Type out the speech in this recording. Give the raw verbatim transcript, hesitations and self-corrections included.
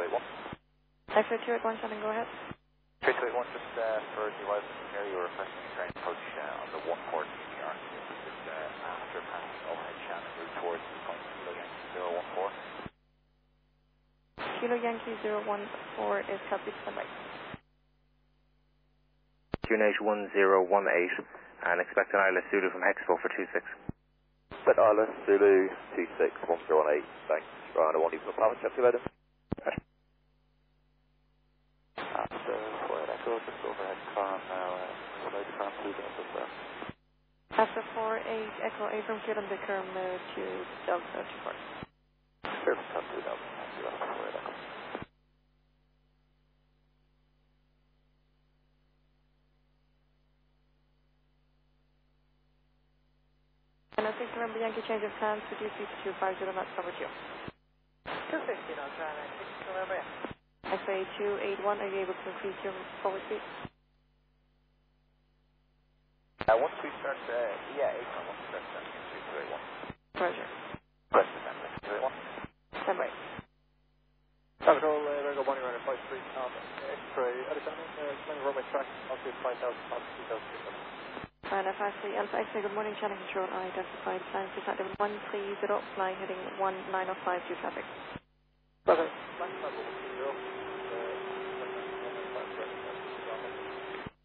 eight one. X-ray two eight one, Shannon, go ahead. three two eight one, just uh, for the arrival from here, you were requesting a train approach uh, on the one port in the arc. This is uh, after passing overhead Shannon route towards the point Kilo Yankee zero one four. Kilo Yankee zero one four is copy, stand by. Unit one zero one eight, and expect an Isla Zulu from Hexpo for two six. But Isla Zulu two six one zero one eight, thanks. Round one, you put power check to Adam. After four Echo, just overhead car now, uh, load car two Delta Square. After four eight Echo A from Kilo Bickerm to Delta two four. Service car two Delta, thank you, after four Echo. And I think remember Yankee change of plans for D three two five zero knots over two. two fifty now, try and six, remember. X-ray two eight one, are you able to increase your forward speed? Uh, once we start, uh, yeah, eight one, once we start sending three two eight one. Roger. Press the send, three two eight one. Stand by. Capital, uh, Virgo Bonnie Runner five three, um, X-ray, Alexander, uh, Commander runway track, altitude five thousand, altitude two thousand. Fine, F I C, Alpha X-ray, good morning, Channel Control, unidentified, signs to Saturday one three zero, flying heading one nine oh five, due traffic. Perfect.